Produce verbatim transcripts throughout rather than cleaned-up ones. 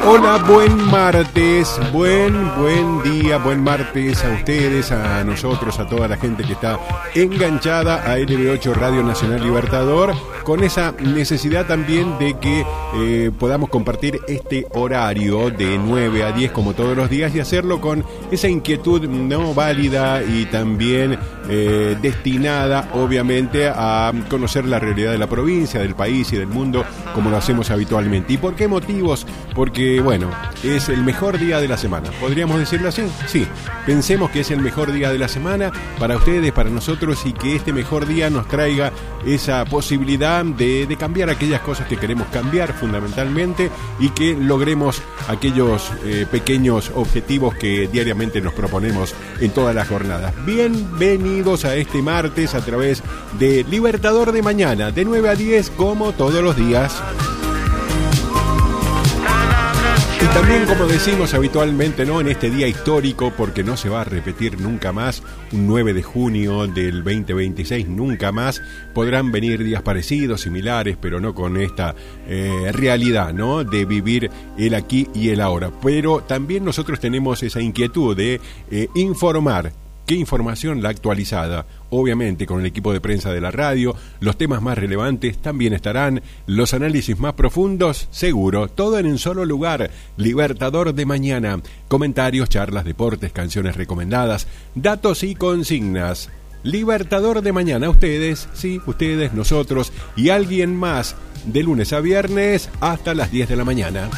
Hola, buen martes, buen, buen día, buen martes a ustedes, a nosotros, a toda la gente que está enganchada a L B ocho Radio Nacional Libertador, con esa necesidad también de que eh, podamos compartir este horario de nueve a diez como todos los días y hacerlo con esa inquietud no válida y también eh, destinada obviamente a conocer la realidad de la provincia, del país y del mundo como lo hacemos habitualmente. ¿Y por qué motivos? Porque, bueno, es el mejor día de la semana. ¿Podríamos decirlo así? Sí. Pensemos que es el mejor día de la semana para ustedes, para nosotros, y que este mejor día nos traiga esa posibilidad de, de cambiar aquellas cosas que queremos cambiar fundamentalmente y que logremos aquellos eh, pequeños objetivos que diariamente nos proponemos en todas las jornadas. Bienvenidos a este martes a través de Libertador de Mañana, de nueve a diez como todos los días. Y también, como decimos habitualmente, ¿no?, en este día histórico, porque no se va a repetir nunca más, un nueve de junio del veinte veintiséis, nunca más podrán venir días parecidos, similares, pero no con esta eh, realidad, ¿no?, de vivir el aquí y el ahora. Pero también nosotros tenemos esa inquietud de eh, informar. ¿Qué información? La actualizada, obviamente con el equipo de prensa de la radio, los temas más relevantes también estarán, los análisis más profundos, seguro, todo en un solo lugar, Libertador de Mañana, comentarios, charlas, deportes, canciones recomendadas, datos y consignas. Libertador de Mañana, ustedes, sí, ustedes, nosotros y alguien más, de lunes a viernes hasta las diez de la mañana.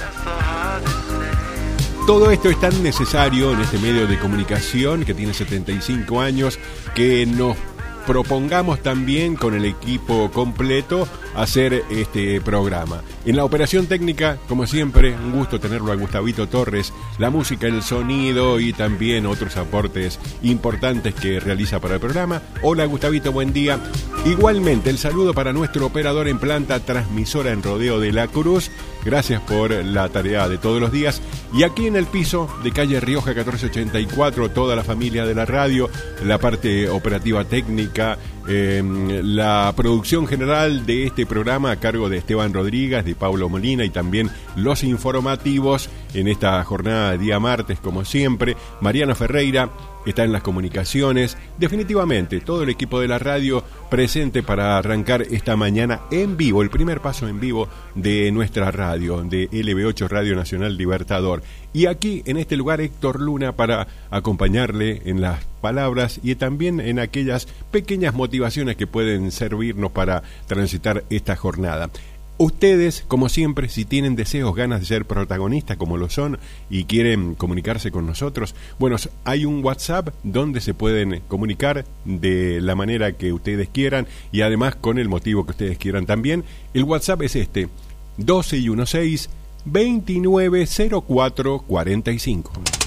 Todo esto es tan necesario en este medio de comunicación que tiene setenta y cinco años, que nos propongamos también con el equipo completo hacer este programa. En la operación técnica, como siempre, un gusto tenerlo a Gustavito Torres, la música, el sonido y también otros aportes importantes que realiza para el programa. Hola Gustavito, buen día. Igualmente, el saludo para nuestro operador en planta, transmisora en Rodeo de la Cruz. Gracias por la tarea de todos los días. Y aquí en el piso de calle Rioja catorce ochenta y cuatro, toda la familia de la radio, la parte operativa técnica, eh, la producción general de este programa a cargo de Esteban Rodríguez, de Paulo Molina y también los informativos en esta jornada de día martes, como siempre. Mariana Ferreira está en las comunicaciones. Definitivamente, todo el equipo de la radio presente para arrancar esta mañana en vivo, el primer paso en vivo de nuestra radio, de L B ocho Radio Nacional Libertador. Y aquí, en este lugar, Héctor Luna para acompañarle en las palabras y también en aquellas pequeñas motivaciones que pueden servirnos para transitar esta jornada. Ustedes, como siempre, si tienen deseos, ganas de ser protagonistas como lo son y quieren comunicarse con nosotros, bueno, hay un WhatsApp donde se pueden comunicar de la manera que ustedes quieran y además con el motivo que ustedes quieran también. El WhatsApp es este, doce y dieciséis, veintinueve cero cuatro cuarenta y cinco.